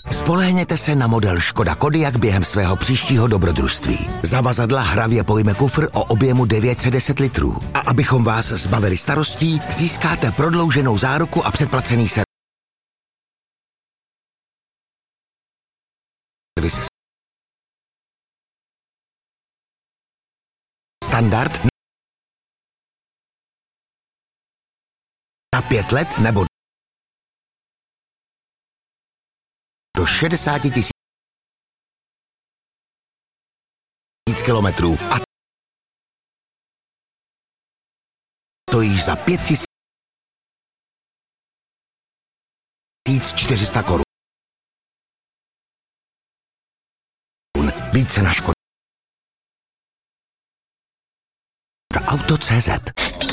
Spolehněte se na model Škoda Kodiaq během svého příštího dobrodružství. Zavazadla hravě pojme kufr o objemu 910 litrů. A abychom vás zbavili starostí, získáte prodlouženou záruku a předplacený servis. Standard na 5 let nebo do 60 000 kilometrů a to již za 5 400 korun. Více na Škoda Auto.cz